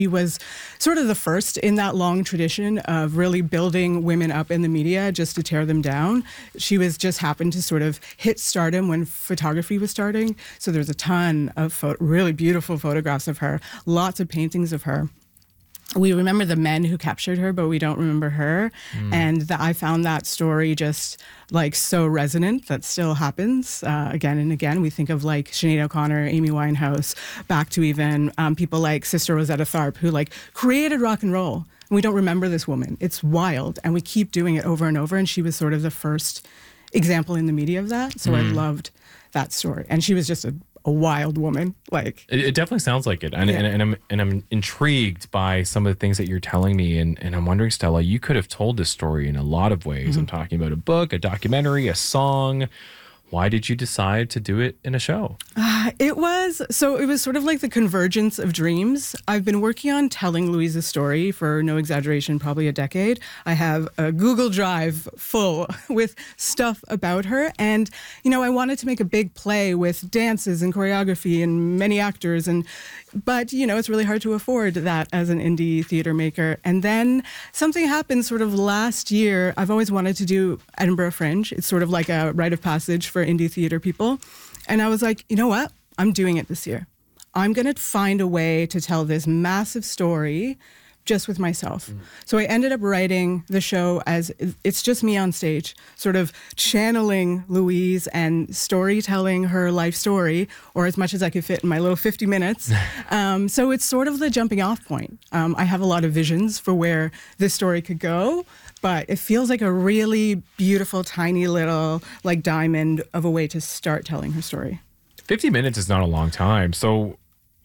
He was sort of the first in that long tradition of really building women up in the media just to tear them down. She was just happened to sort of hit stardom when photography was starting. So there's a ton of really beautiful photographs of her, lots of paintings of her. We remember the men who captured her, but we don't remember her. And I found that story just like so resonant. That still happens again and again. We think of like Sinead O'Connor, Amy Winehouse, back to even people like Sister Rosetta Tharpe, who like created rock and roll. And we don't remember this woman. It's wild. And we keep doing it over and over. And she was sort of the first example in the media of that. So I loved that story. And she was just a wild woman. Like it definitely sounds like it. And I'm intrigued by some of the things that you're telling me. And I'm wondering, Stella, you could have told this story in a lot of ways. I'm talking about a book, a documentary, a song. Why did you decide to do it in a show? It was sort of like the convergence of dreams. I've been working on telling Louise's story for, no exaggeration, probably a decade. I have a Google Drive full with stuff about her. And, I wanted to make a big play with dances and choreography and many actors. But, it's really hard to afford that as an indie theater maker. And then something happened sort of last year. I've always wanted to do Edinburgh Fringe. It's sort of like a rite of passage for indie theater people. And I was like, you know what? I'm doing it this year. I'm going to find a way to tell this massive story just with myself. So I ended up writing the show as it's just me on stage, sort of channeling Louise and storytelling her life story, or as much as I could fit in my little 50 minutes. So it's sort of the jumping off point. I have a lot of visions for where this story could go, but it feels like a really beautiful, tiny little like diamond of a way to start telling her story. 50 minutes is not a long time. So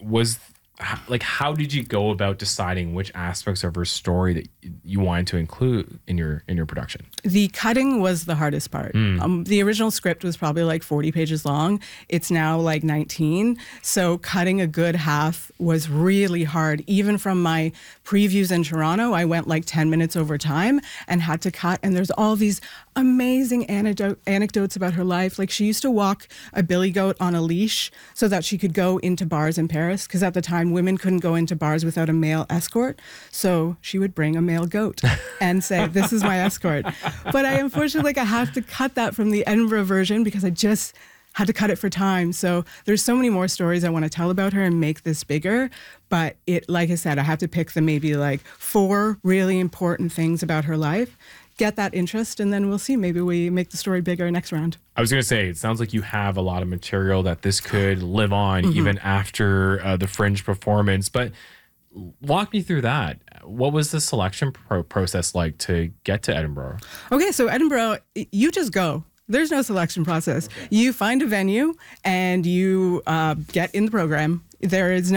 how did you go about deciding which aspects of her story that you wanted to include in your production? The cutting was the hardest part. The original script was probably like 40 pages long. It's now like 19. So cutting a good half was really hard. Even from my previews in Toronto, I went like 10 minutes over time and had to cut. And there's all these amazing anecdotes about her life. Like she used to walk a billy goat on a leash so that she could go into bars in Paris, because at the time women couldn't go into bars without a male escort. So she would bring a male goat and say, this is my escort. But I unfortunately, I have to cut that from the Edinburgh version because I just had to cut it for time. So there's so many more stories I want to tell about her and make this bigger. But like I said, I have to pick the maybe like 4 really important things about her life, get that interest, and then we'll see. Maybe we make the story bigger next round. I was going to say, it sounds like you have a lot of material that this could live on even after the Fringe performance. But walk me through that. What was the selection process like to get to Edinburgh? Okay, so Edinburgh, you just go. There's no selection process. Okay. You find a venue and you get in the program. There is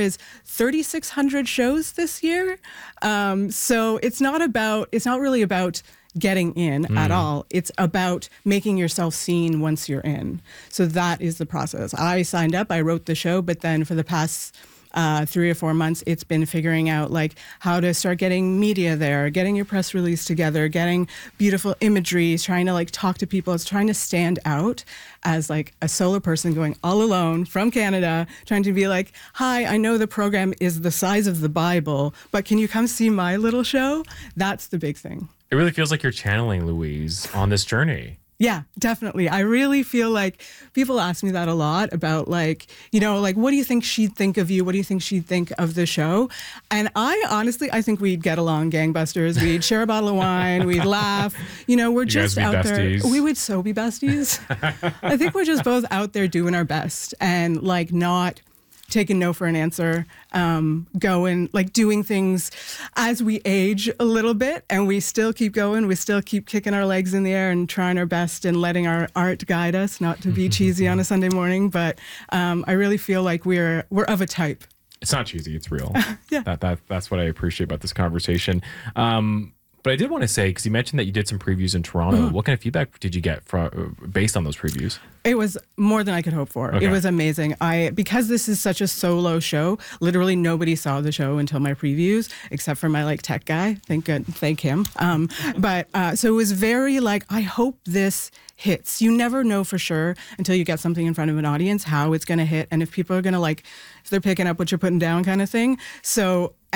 3,600 shows this year. So it's not really about getting in at all. It's about making yourself seen once you're in. So that is the process. I signed up, I wrote the show, but then for the past 3 or 4 months, it's been figuring out like how to start getting media there, getting your press release together, getting beautiful imagery, trying to like talk to people. It's trying to stand out as like a solo person going all alone from Canada, trying to be like, hi, I know the program is the size of the Bible, but can you come see my little show? That's the big thing. It really feels like you're channeling Louise on this journey. Yeah, definitely. I really feel like people ask me that a lot about like, what do you think she'd think of you? What do you think she'd think of the show? And I think we'd get along gangbusters. We'd share a bottle of wine. We'd laugh. We're just out besties. there. We would so be besties. I think we're just both out there doing our best and like not taking no for an answer, going, like doing things as we age a little bit, and we still keep going. We still keep kicking our legs in the air and trying our best and letting our art guide us, not to be cheesy on a Sunday morning. But I really feel like we're of a type. It's not cheesy. It's real. Yeah. That's what I appreciate about this conversation. But I did want to say, because you mentioned that you did some previews in Toronto. What kind of feedback did you get based on those previews? It was more than I could hope for. Okay. It was amazing. Because this is such a solo show, literally nobody saw the show until my previews, except for my like tech guy. Thank him. So it was very like, I hope this hits. You never know for sure until you get something in front of an audience how it's going to hit and if people are going to like, if they're picking up what you're putting down kind of thing. So